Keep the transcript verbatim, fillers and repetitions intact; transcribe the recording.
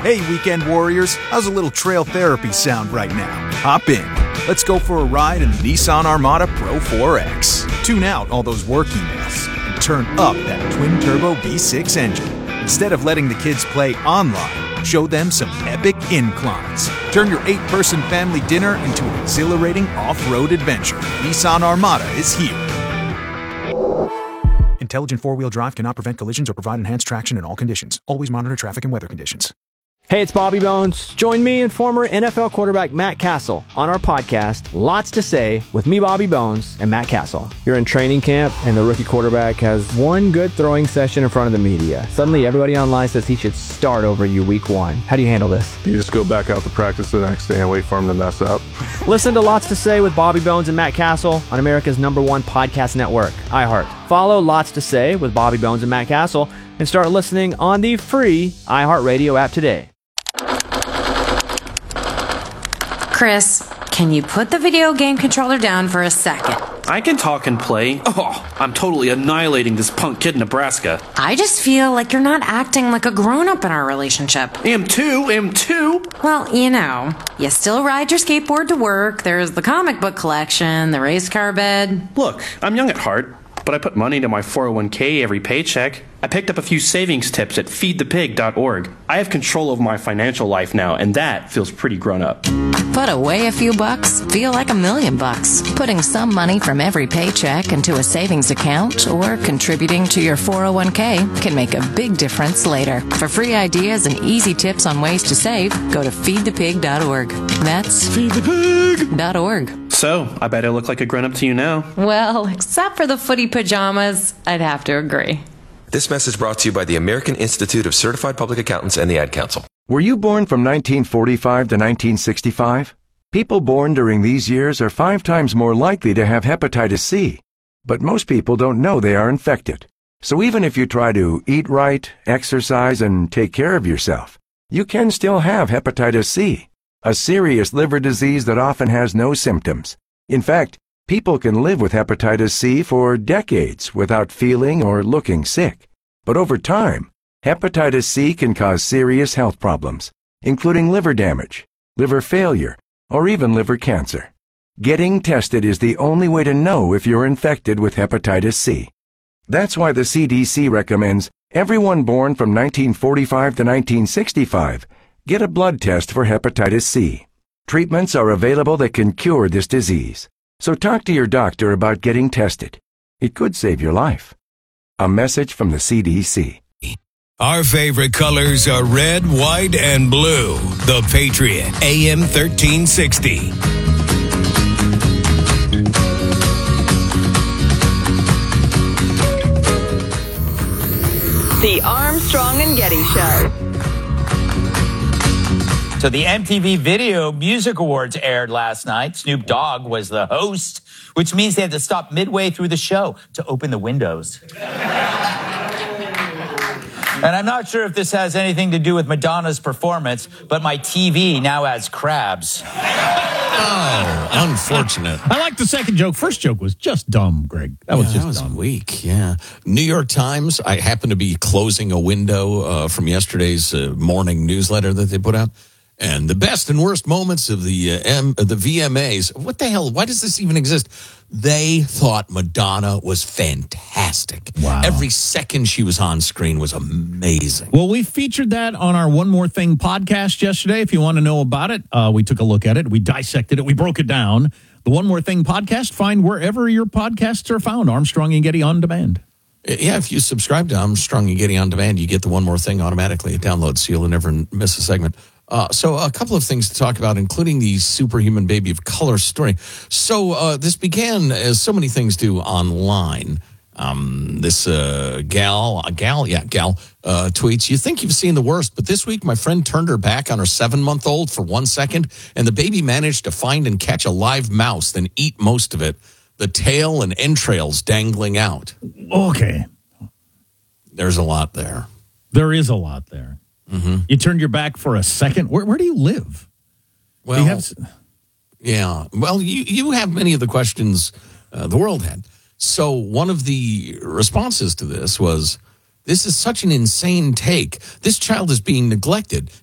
Hey, weekend warriors, how's a little trail therapy sound right now? Hop in. Let's go for a ride in the Nissan Armada Pro four X. Tune out all those work emails and turn up that twin-turbo V six engine. Instead of letting the kids play online, show them some epic inclines. Turn your eight-person family dinner into an exhilarating off-road adventure. Nissan Armada is here. Intelligent four-wheel drive cannot prevent collisions or provide enhanced traction in all conditions. Always monitor traffic and weather conditions. Hey, it's Bobby Bones. Join me and former N F L quarterback Matt Castle on our podcast, Lots to Say, with me, Bobby Bones, and Matt Castle. You're in training camp, and the rookie quarterback has one good throwing session in front of the media. Suddenly, everybody online says he should start over you week one. How do you handle this? You just go back out to practice the next day and wait for him to mess up. Listen to Lots to Say with Bobby Bones and Matt Castle on America's number one podcast network, iHeart. Follow Lots to Say with Bobby Bones and Matt Castle and start listening on the free iHeartRadio app today. Chris, can you put the video game controller down for a second? I can talk and play. Oh, I'm totally annihilating this punk kid in Nebraska. I just feel like you're not acting like a grown-up in our relationship. Am too, am too. Well, you know, you still ride your skateboard to work, there's the comic book collection, the race car bed. Look, I'm young at heart, but I put money into my four oh one k every paycheck. I picked up a few savings tips at feed the pig dot org. I have control over my financial life now, and that feels pretty grown up. Put away a few bucks, feel like a million bucks. Putting some money from every paycheck into a savings account or contributing to your four oh one k can make a big difference later. For free ideas and easy tips on ways to save, go to feed the pig dot org. That's feed the pig dot org. So, I bet I look like a grown-up to you now. Well, except for the footy pajamas, I'd have to agree. This message brought to you by the American Institute of Certified Public Accountants and the Ad Council. Were you born from nineteen forty-five to nineteen sixty-five? People born during these years are five times more likely to have hepatitis C. But most people don't know they are infected. So even if you try to eat right, exercise, and take care of yourself, you can still have hepatitis C, a serious liver disease that often has no symptoms. In fact, people can live with hepatitis C for decades without feeling or looking sick. But over time, hepatitis C can cause serious health problems, including liver damage, liver failure, or even liver cancer. Getting tested is the only way to know if you're infected with hepatitis C. That's why the C D C recommends everyone born from nineteen forty-five to nineteen sixty-five get a blood test for hepatitis C. Treatments are available that can cure this disease. So talk to your doctor about getting tested. It could save your life. A message from the C D C. Our favorite colors are red, white, and blue. The Patriot, A M thirteen sixty. The Armstrong and Getty Show. So the M T V Video Music Awards aired last night. Snoop Dogg was the host, which means they had to stop midway through the show to open the windows. And I'm not sure if this has anything to do with Madonna's performance, but my T V now has crabs. Oh, unfortunate. I like the second joke. First joke was just dumb, Greg. That was yeah, just that was dumb. weak, yeah. New York Times, I happen to be closing a window uh, from yesterday's uh, morning newsletter that they put out. And the best and worst moments of the uh, M, uh, the V M As. What the hell? Why does this even exist? They thought Madonna was fantastic. Wow. Every second she was on screen was amazing. Well, we featured that on our One More Thing podcast yesterday. If you want to know about it, uh, we took a look at it. We dissected it. We broke it down. The One More Thing podcast, find wherever your podcasts are found. Armstrong and Getty On Demand. Yeah, if you subscribe to Armstrong and Getty On Demand, you get the One More Thing automatically. It downloads, so you'll never miss a segment. Uh, so a couple of things to talk about, including the Superhuman Baby of Color story. So uh, this began, as so many things do, online. Um, this uh, gal, a gal, yeah, gal, uh, tweets, "You think you've seen the worst, but this week my friend turned her back on her seven-month-old for one second, and the baby managed to find and catch a live mouse, then eat most of it, the tail and entrails dangling out." Okay. There's a lot there. There is a lot there. Mm-hmm. You turned your back for a second. Where, where do you live? Well, do you have... yeah. Well, you, you have many of the questions uh, the world had. So one of the responses to this was, this is such an insane take. This child is being neglected.